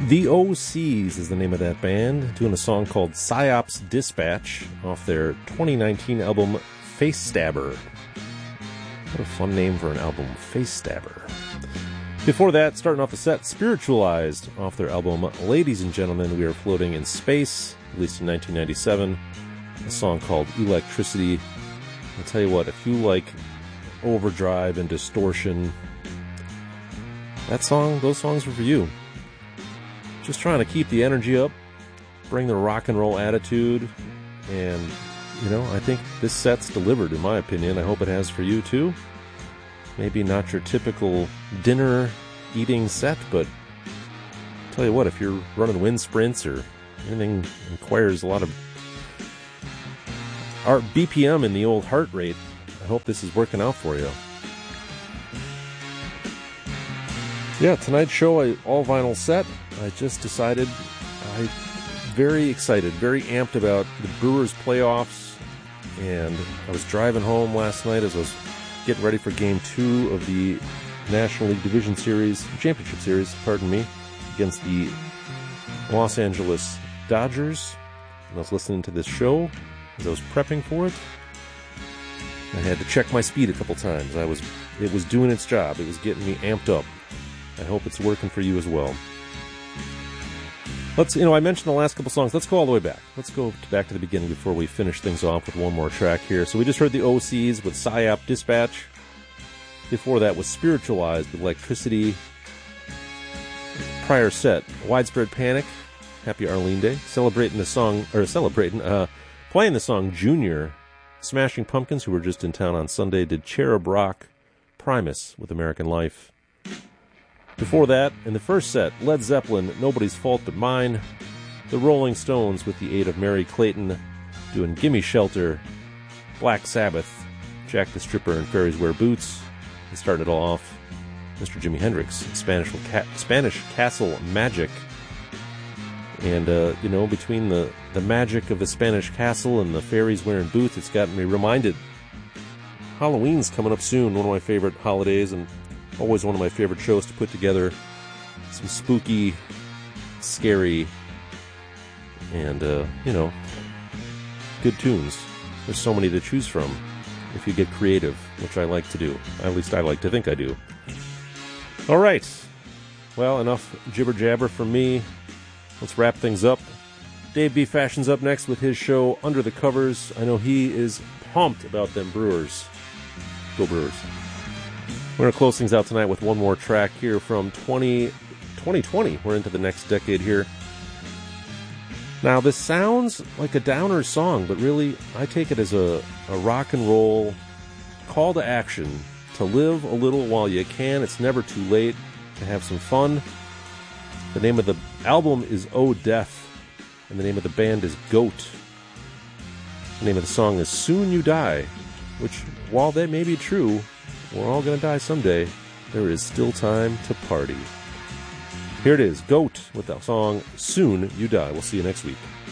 The OCs is the name of that band, doing a song called Psyops Dispatch off their 2019 album Face Stabber. What a fun name for an album, Face Stabber. Before that, starting off the set, Spiritualized off their album Ladies and Gentlemen, We Are Floating in Space, released in 1997, a song called Electricity. I'll tell you what, if you like overdrive and distortion, those songs are for you. Just trying to keep the energy up, bring the rock and roll attitude, and, I think this set's delivered, in my opinion. I hope it has for you, too. Maybe not your typical dinner-eating set, but I'll tell you what, if you're running wind sprints or anything requires a lot of BPM in the old heart rate, I hope this is working out for you. Yeah, tonight's show, all vinyl set. I just decided I'm very excited, very amped about the Brewers playoffs, and I was driving home last night as I was getting ready for Game 2 of the National League Championship Series, against the Los Angeles Dodgers, and I was listening to this show as I was prepping for it. I had to check my speed a couple times. It was doing its job. It was getting me amped up. I hope it's working for you as well. I mentioned the last couple songs. Let's go all the way back. Let's go back to the beginning before we finish things off with one more track here. So we just heard the OCs with Psyop Dispatch. Before that was Spiritualized with Electricity. Prior set, Widespread Panic, Happy Arlene Day. Playing the song Junior. Smashing Pumpkins, who were just in town on Sunday, did Cherub Rock. Primus with American Life. Before that, in the first set, Led Zeppelin, Nobody's Fault But Mine. The Rolling Stones, with the aid of Mary Clayton, doing Gimme Shelter. Black Sabbath, Jack the Stripper and Fairies Wear Boots. And started it all off, Mr. Jimi Hendrix, Spanish Castle Magic. And, between the magic of the Spanish castle and the fairies wearing boots, it's gotten me reminded. Halloween's coming up soon, one of my favorite holidays, and always one of my favorite shows to put together. Some spooky, scary, and, good tunes. There's so many to choose from if you get creative, which I like to do. At least I like to think I do. All right. Well, enough jibber-jabber from me. Let's wrap things up. Dave B. Fashion's up next with his show, Under the Covers. I know he is pumped about them Brewers. Go Brewers. We're going to close things out tonight with one more track here from 2020. We're into the next decade here. Now, this sounds like a downer song, but really, I take it as a rock and roll call to action to live a little while you can. It's never too late to have some fun. The name of the album is Oh Death, and the name of the band is Goat. The name of the song is Soon You Die, which, while that may be true, we're all going to die someday, there is still time to party. Here it is, Goat, with the song Soon You Die. We'll see you next week.